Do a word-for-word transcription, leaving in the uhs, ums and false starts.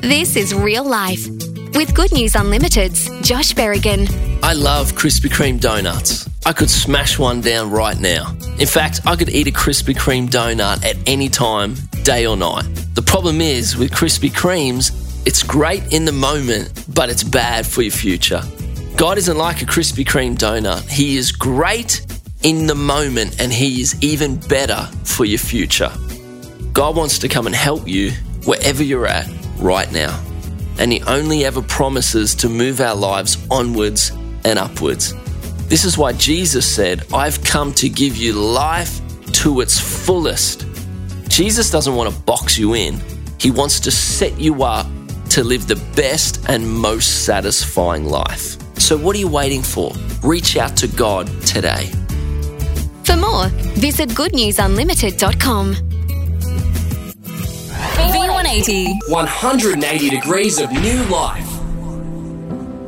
This is Real Life with Good News Unlimited's Josh Berrigan. I love Krispy Kreme donuts. I could smash one down right now. In fact, I could eat a Krispy Kreme donut at any time, day or night. The problem is, with Krispy Kremes, it's great in the moment, but it's bad for your future. God isn't like a Krispy Kreme donut. He is great in the moment, and He is even better for your future. God wants to come and help you wherever you're at right now. And He only ever promises to move our lives onwards and upwards. This is why Jesus said, I've come to give you life to its fullest. Jesus doesn't want to box you in. He wants to set you up to live the best and most satisfying life. So what are you waiting for? Reach out to God today. For more, visit good news unlimited dot com. V one eighty. one hundred eighty degrees of new life.